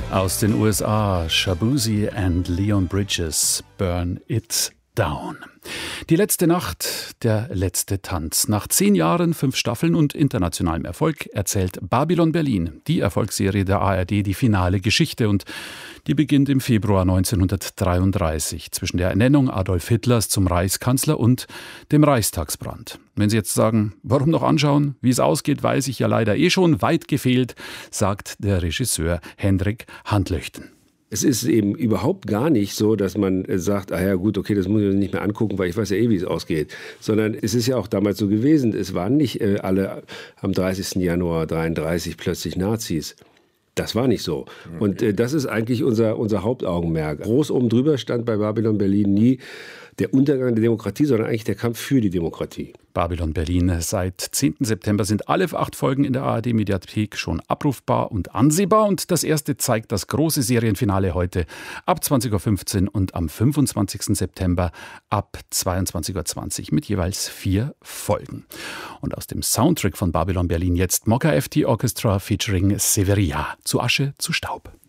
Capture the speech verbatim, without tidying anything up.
Aus den U S A, Shabuzi and Leon Bridges, Burn It Down. Die letzte Nacht, der letzte Tanz. Nach zehn Jahren, fünf Staffeln und internationalem Erfolg erzählt Babylon Berlin, die Erfolgsserie der A R D, die finale Geschichte. Und die beginnt im Februar neunzehnhundertdreiunddreißig zwischen der Ernennung Adolf Hitlers zum Reichskanzler und dem Reichstagsbrand. Wenn Sie jetzt sagen, warum noch anschauen? Wie es ausgeht, weiß ich ja leider eh schon. Weit gefehlt, sagt der Regisseur Hendrik Handlöchten. Es ist eben überhaupt gar nicht so, dass man sagt, ah ja gut, okay, das muss ich nicht mehr angucken, weil ich weiß ja eh, wie es ausgeht. Sondern es ist ja auch damals so gewesen, es waren nicht äh, alle am dreißigsten Januar dreiunddreißig plötzlich Nazis. Das war nicht so. Und äh, das ist eigentlich unser, unser Hauptaugenmerk. Groß oben drüber stand bei Babylon Berlin nie der Untergang der Demokratie, sondern eigentlich der Kampf für die Demokratie. Babylon Berlin. Seit zehnten September sind alle acht Folgen in der A R D-Mediathek schon abrufbar und ansehbar. Und das erste zeigt das große Serienfinale heute ab zwanzig Uhr fünfzehn und am fünfundzwanzigsten September ab zweiundzwanzig Uhr zwanzig mit jeweils vier Folgen. Und aus dem Soundtrack von Babylon Berlin jetzt Mokka F T Orchestra featuring Severia. Zu Asche, zu Staub.